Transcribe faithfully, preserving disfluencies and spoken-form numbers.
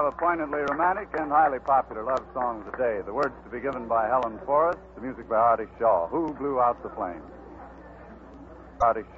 have a poignantly romantic and highly popular love song of the day. The words to be given by Helen Forrest, the music by Artie Shaw. Who Blew Out the Flame? Artie Shaw.